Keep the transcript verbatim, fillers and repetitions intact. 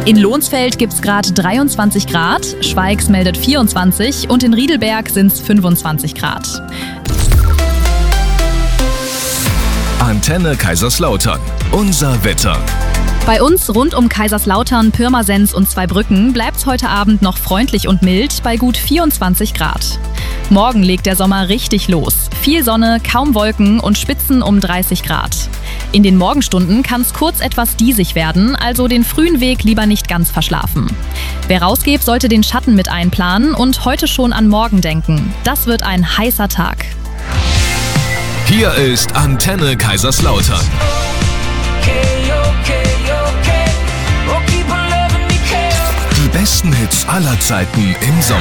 In Lohnsfeld gibt es gerade dreiundzwanzig Grad, Schweigs meldet vierundzwanzig und in Riedelberg sind es fünfundzwanzig Grad. Antenne Kaiserslautern. Unser Wetter. Bei uns rund um Kaiserslautern, Pirmasens und Zweibrücken bleibt es heute Abend noch freundlich und mild bei gut vierundzwanzig Grad. Morgen legt der Sommer richtig los. Viel Sonne, kaum Wolken und Spitzen um dreißig Grad. In den Morgenstunden kann es kurz etwas diesig werden, also den frühen Weg lieber nicht ganz verschlafen. Wer rausgeht, sollte den Schatten mit einplanen und heute schon an morgen denken. Das wird ein heißer Tag. Hier ist Antenne Kaiserslautern. Die besten Hits aller Zeiten im Sommer.